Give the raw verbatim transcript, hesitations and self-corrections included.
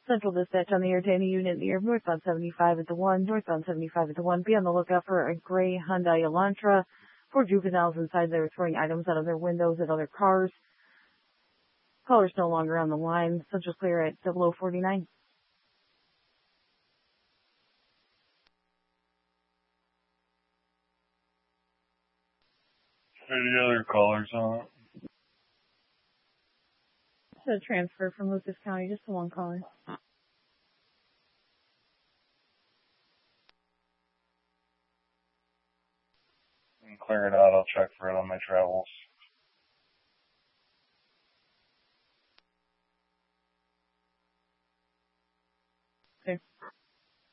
Central Dispatch on the air to any unit in the air, northbound seventy-five at the one, northbound seventy-five at the one. Be on the lookout for a gray Hyundai Elantra. Four juveniles inside there throwing items out of their windows at other cars. Caller's no longer on the line. Central clear at double oh forty-nine. Any other callers on it? It's a transfer from Lucas County, just the one caller. Clear it out. I'll check for it on my travels.